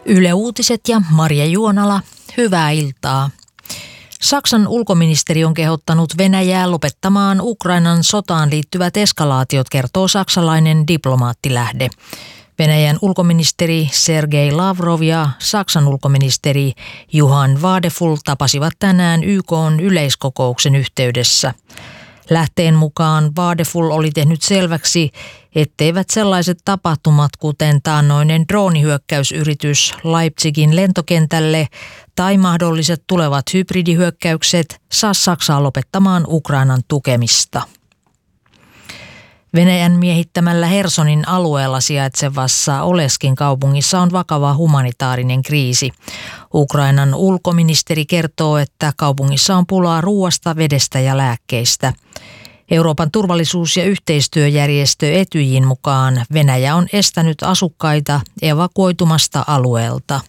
Yle Uutiset ja Marja Juonala, hyvää iltaa. Saksan ulkoministeri on kehottanut Venäjää lopettamaan Ukrainan sotaan liittyvät eskalaatiot, kertoo saksalainen diplomaattilähde. Venäjän ulkoministeri Sergei Lavrov ja Saksan ulkoministeri Johann Wadefull tapasivat tänään YK:n yleiskokouksen yhteydessä. Lähteen mukaan Wadefull oli tehnyt selväksi, etteivät sellaiset tapahtumat, kuten taannoinen droonihyökkäysyritys Leipzigin lentokentälle tai mahdolliset tulevat hybridihyökkäykset, saa Saksaa lopettamaan Ukrainan tukemista. Venäjän miehittämällä Hersonin alueella sijaitsevassa Oleskin kaupungissa on vakava humanitaarinen kriisi. Ukrainan ulkoministeri kertoo, että kaupungissa on pulaa ruoasta, vedestä ja lääkkeistä. Euroopan turvallisuus- ja yhteistyöjärjestö Etyjin mukaan Venäjä on estänyt asukkaita evakuoitumasta alueelta.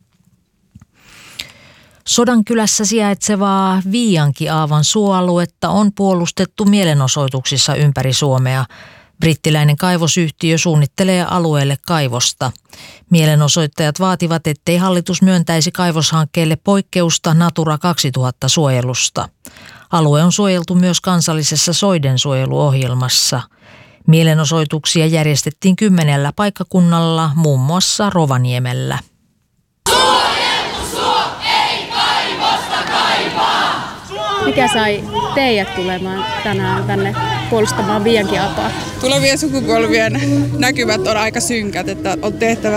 Sodankylässä sijaitsevaa Viiankiaavan suoaluetta on puolustettu mielenosoituksissa ympäri Suomea. Brittiläinen kaivosyhtiö suunnittelee alueelle kaivosta. Mielenosoittajat vaativat, ettei hallitus myöntäisi kaivoshankkeelle poikkeusta Natura 2000-suojelusta. Alue on suojeltu myös kansallisessa soidensuojeluohjelmassa. Mielenosoituksia järjestettiin 10 paikkakunnalla, muun muassa Rovaniemellä. Mikä sai teidät tulemaan tänään tänne puolustamaan Viiankiaapaa? Tulevien sukupolvien näkymät on aika synkät, että on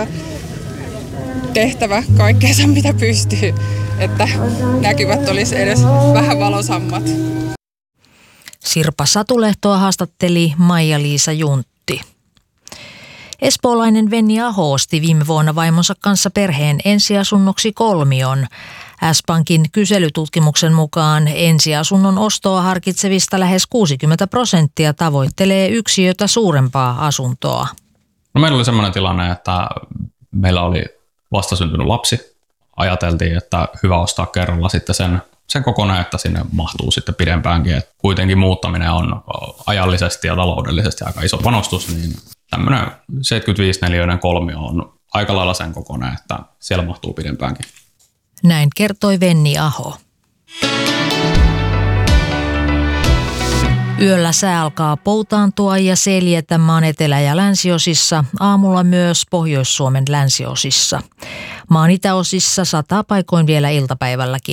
tehtävä kaikkeensa mitä pystyy, että näkymät olisi edes vähän valosammat. Sirpa Satulehtoa haastatteli Maija-Liisa Juntti. Espoolainen Venni Aho osti viime vuonna vaimonsa kanssa perheen ensiasunnoksi kolmion. S-Pankin kyselytutkimuksen mukaan ensiasunnon ostoa harkitsevista lähes 60% tavoittelee yksiötä suurempaa asuntoa. No meillä oli sellainen tilanne, että meillä oli vastasyntynyt lapsi. Ajateltiin, että hyvä ostaa kerralla sitten sen kokonaan, että sinne mahtuu sitten pidempäänkin. Et kuitenkin muuttaminen on ajallisesti ja taloudellisesti aika iso panostus, niin tämmöinen 75-neliöinen kolmio on aika lailla sen kokonaan, että siellä mahtuu pidempäänkin. Näin kertoi Venni Aho. Yöllä sää alkaa poutaantua ja seljetä maan etelä- ja länsiosissa, aamulla myös Pohjois-Suomen länsiosissa. Maan itäosissa sataa paikoin vielä iltapäivälläkin.